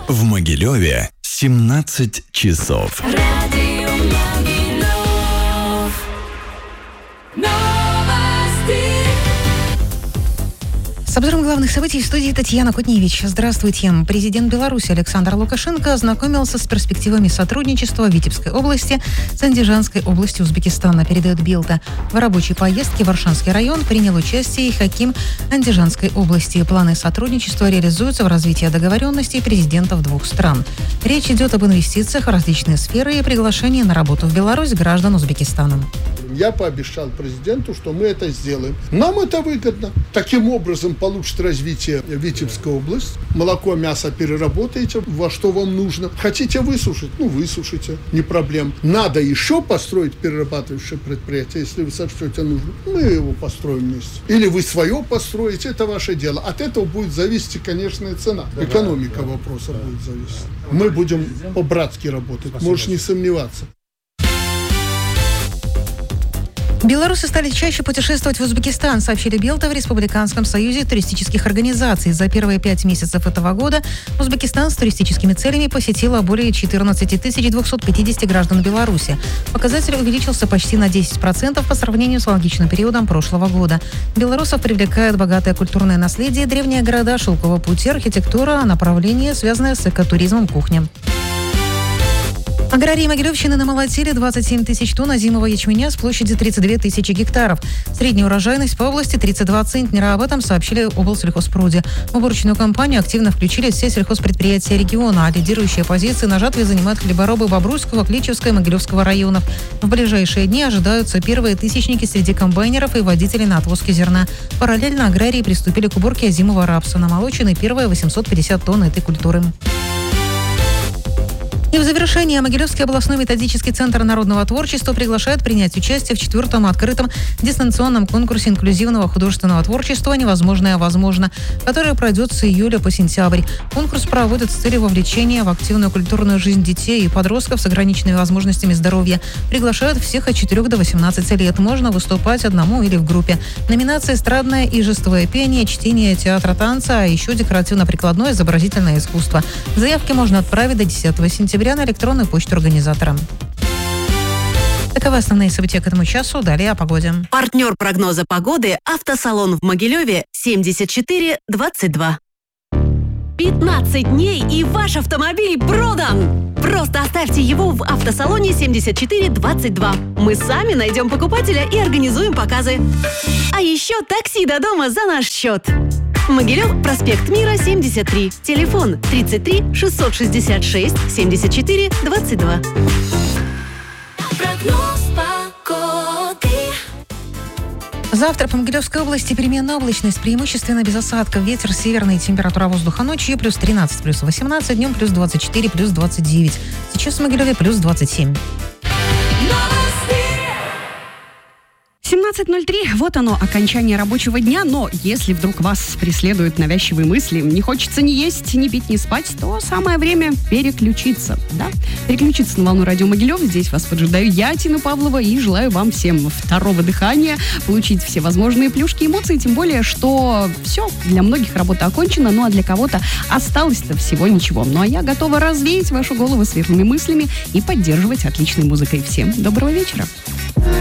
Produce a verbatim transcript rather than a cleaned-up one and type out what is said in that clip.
В Могилеве семнадцать часов. Радио Могилев. Новости. С обзором главных событий в студии Татьяна Кутневич. Здравствуйте. Президент Беларуси Александр Лукашенко ознакомился с перспективами сотрудничества в Витебской области с Андижанской областью Узбекистана, передает Белта. В рабочей поездке в Оршанский район принял участие и хаким Андижанской области. Планы сотрудничества реализуются в развитии договоренностей президентов двух стран. Речь идет об инвестициях в различные сферы и приглашении на работу в Беларусь граждан Узбекистана. Я пообещал президенту, что мы это сделаем. Нам это выгодно. Таким образом получит развитие Витебская область. Молоко, мясо переработаете, во что вам нужно. Хотите высушить? Ну, высушите. Не проблем. Надо еще построить перерабатывающее предприятие, если вы сочтете нужно. Мы его построим вместе. Или вы свое построите, это ваше дело. От этого будет зависеть, конечно, и цена. Экономика вопроса будет зависеть. Мы будем по-братски работать. Можешь не сомневаться. Белорусы стали чаще путешествовать в Узбекистан, сообщили Белта в Республиканском союзе туристических организаций. За первые пять месяцев этого года Узбекистан с туристическими целями посетило более четырнадцать тысяч двести пятьдесят граждан Беларуси. Показатель увеличился почти на десять процентов по сравнению с аналогичным периодом прошлого года. Белорусов привлекает богатое культурное наследие, древние города, шелковый путь, архитектура, направление, связанное с экотуризмом, кухня. Аграрии Могилевщины намолотили двадцать семь тысяч тонн озимого ячменя с площади тридцать две тысячи гектаров. Средняя урожайность по области тридцать два центнера. Об этом сообщили облсельхозпроде. В уборочную кампанию активно включили все сельхозпредприятия региона, а лидирующие позиции на жатве занимают хлеборобы Бобруйского, Кличевского и Могилевского районов. В ближайшие дни ожидаются первые тысячники среди комбайнеров и водителей на отвозке зерна. Параллельно аграрии приступили к уборке озимого рапса. Намолочены первые восемьсот пятьдесят тонн этой культуры. И в завершение Могилевский областной методический центр народного творчества приглашает принять участие в четвертом открытом дистанционном конкурсе инклюзивного художественного творчества «Невозможное возможно», который пройдет с июля по сентябрь. Конкурс проводят с целью вовлечения в активную культурную жизнь детей и подростков с ограниченными возможностями здоровья. Приглашают всех от четырёх до восемнадцати лет. Можно выступать одному или в группе. Номинации: эстрадное и жестовое пение, чтение, театра, танца, а еще декоративно-прикладное изобразительное искусство. Заявки можно отправить до десятого сентября на электронную почту организатора. Таковы основные события к этому часу. Далее о погоде. Партнер прогноза погоды — автосалон в Могилеве семьдесят четыре двадцать два. пятнадцать дней и ваш автомобиль продан! Просто оставьте его в автосалоне семьдесят четыре двадцать два. Мы сами найдем покупателя и организуем показы. А еще такси до дома за наш счет. Могилев, проспект Мира, семьдесят три. Телефон тридцать три шестьсот шестьдесят шесть семьдесят четыре двадцать два. Прогноз погоды. Завтра по Могилевской области переменная облачность, преимущественно без осадков. Ветер северный, температура воздуха ночью плюс тринадцать, плюс восемнадцать, днем плюс двадцать четыре, плюс двадцать девять. Сейчас в Могилеве плюс двадцать семь. семнадцать ноль три, вот оно, окончание рабочего дня, но если вдруг вас преследуют навязчивые мысли, не хочется ни есть, ни пить, ни спать, то самое время переключиться, да? Переключиться на волну радио Могилев. Здесь вас поджидаю я, Тина Павлова, и желаю вам всем второго дыхания, получить все возможные плюшки, эмоции, тем более, что все, для многих работа окончена, ну а для кого-то осталось-то всего ничего. Ну а я готова развеять вашу голову светлыми мыслями и поддерживать отличной музыкой. Всем доброго вечера!